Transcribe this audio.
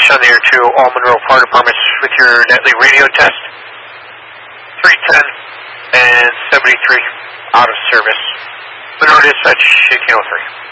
on the air to all Monroe Fire Departments with your nightly radio test. 310 and 73 out of service. Monroe Dispatch 1803.